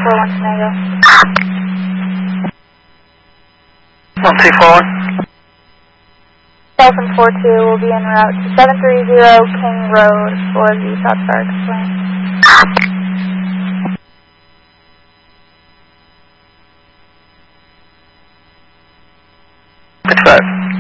141 Senego. 1241. Delta 42 will be en route to 730 King Road for the South Star explain.